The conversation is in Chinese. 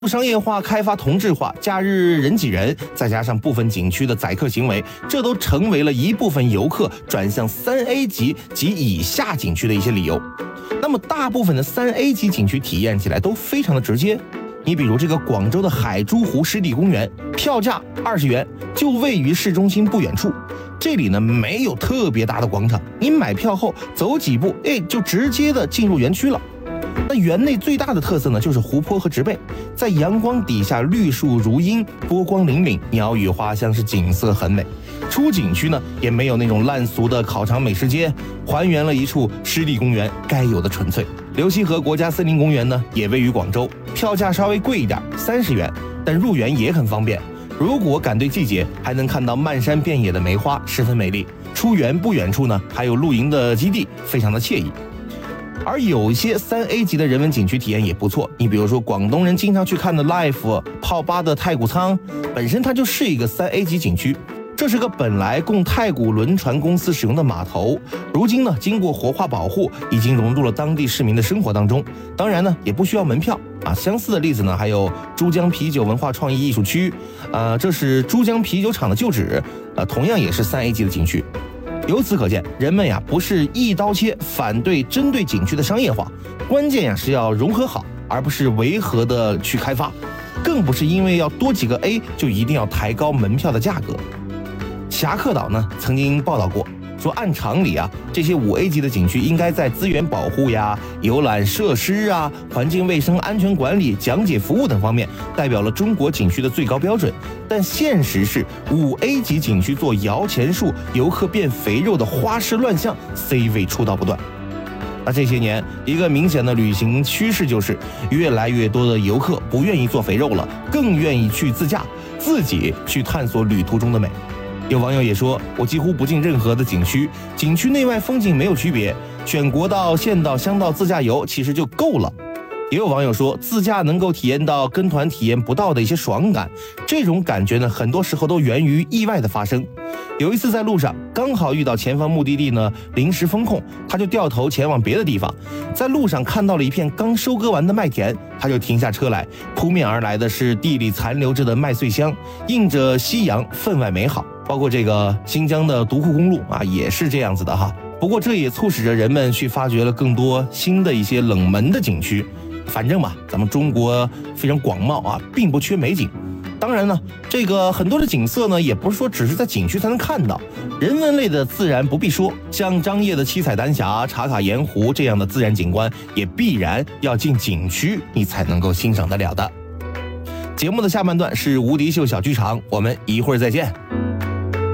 不商业化、开发同质化、假日人挤人，再加上部分景区的宰客行为，这都成为了一部分游客转向3A 级及以下景区的一些理由。那么大部分的3A 级景区体验起来都非常的直接。你比如这个广州的海珠湖湿地公园，票价20元，就位于市中心不远处。这里呢没有特别大的广场，你买票后走几步，就直接的进入园区了。那园内最大的特色呢，就是湖泊和植被，在阳光底下绿树如茵，波光粼粼，鸟语花香，是景色很美。出景区呢，也没有那种烂俗的烤肠美食街，还原了一处湿地公园该有的纯粹。流溪河国家森林公园呢，也位于广州，票价稍微贵一点，30元，但入园也很方便。如果赶对季节，还能看到漫山遍野的梅花，十分美丽。出园不远处呢，还有露营的基地，非常的惬意。而有一些3A 级的人文景区体验也不错，你比如说广东人经常去看的 Life 泡吧的太古仓，本身它就是一个3A 级景区。这是个本来供太古轮船公司使用的码头，如今呢经过活化保护，已经融入了当地市民的生活当中。当然呢也不需要门票啊。相似的例子呢还有珠江啤酒文化创意艺术区，这是珠江啤酒厂的旧址，同样也是3A 级的景区。由此可见，人们呀不是一刀切反对针对景区的商业化，关键呀是要融合好，而不是违和的去开发，更不是因为要多几个 A 就一定要抬高门票的价格。侠客岛呢曾经报道过，说按常理啊，这些5A 级的景区应该在资源保护呀、游览设施啊、环境卫生安全管理、讲解服务等方面，代表了中国景区的最高标准。但现实是，5A 级景区做摇钱树、游客变肥肉的花式乱象 C 位出道不断。那这些年，一个明显的旅行趋势就是，越来越多的游客不愿意做肥肉了，更愿意去自驾，自己去探索旅途中的美。有网友也说，我几乎不进任何的景区，景区内外风景没有区别，选国道、县道、乡道自驾游其实就够了。也有网友说，自驾能够体验到跟团体验不到的一些爽感，这种感觉呢，很多时候都源于意外的发生。有一次在路上，刚好遇到前方目的地呢临时封控，他就掉头前往别的地方，在路上看到了一片刚收割完的麦田，他就停下车来，扑面而来的是地里残留着的麦穗香，映着夕阳，分外美好。包括这个新疆的独库公路啊，也是这样子的哈。不过这也促使着人们去发掘了更多新的一些冷门的景区。反正嘛，咱们中国非常广袤啊，并不缺美景。当然呢，这个很多的景色呢，也不是说只是在景区才能看到，人文类的自然不必说，像张掖的七彩丹霞、茶卡盐湖这样的自然景观，也必然要进景区你才能够欣赏得了的。节目的下半段是无敌秀小剧场，我们一会儿再见。